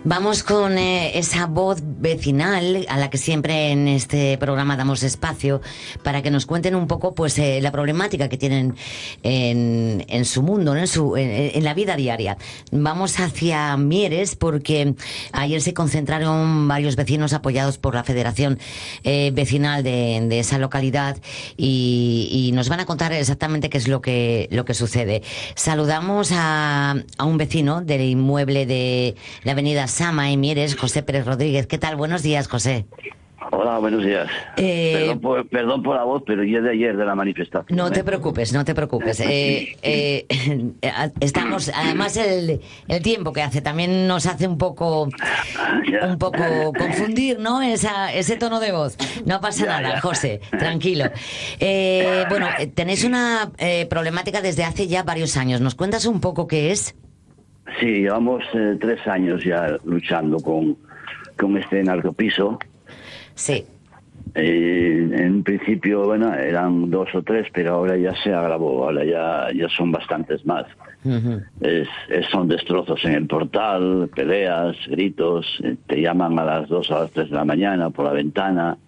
Vamos con esa voz vecinal a la que siempre en este programa damos espacio para que nos cuenten un poco pues la problemática que tienen en su mundo, ¿no? en la vida diaria. Vamos hacia Mieres porque ayer se concentraron varios vecinos apoyados por la Federación Vecinal de esa localidad y nos van a contar exactamente qué es lo que sucede. Saludamos a un vecino del inmueble de la avenida Sama en Mieres, José Pérez Rodríguez. ¿Qué tal? Buenos días, José. Hola, buenos días. Perdón por la voz, pero ya de ayer de la manifestación. No te preocupes, no te preocupes. Estamos, además el tiempo que hace también nos hace un poco confundir, ¿no? Ese tono de voz. No pasa nada, José, tranquilo. Bueno, tenéis una problemática desde hace ya varios años. ¿Nos cuentas un poco qué es? Sí, llevamos 3 años ya luchando con este narcopiso. Sí. En principio, bueno, eran 2 o 3, pero ahora ya se agravó, ahora ya son bastantes más. Uh-huh. Son destrozos en el portal, peleas, gritos, te llaman a las 2 o a las 3 de la mañana por la ventana,